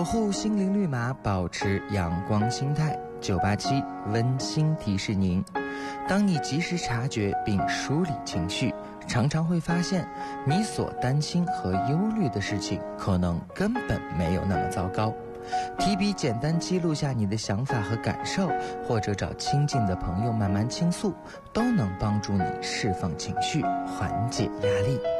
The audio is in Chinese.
护心灵绿码，保持阳光心态。987温馨提示您，当你及时察觉并梳理情绪，常常会发现你所担心和忧虑的事情可能根本没有那么糟糕。提笔简单记录下你的想法和感受，或者找亲近的朋友慢慢倾诉，都能帮助你释放情绪，缓解压力。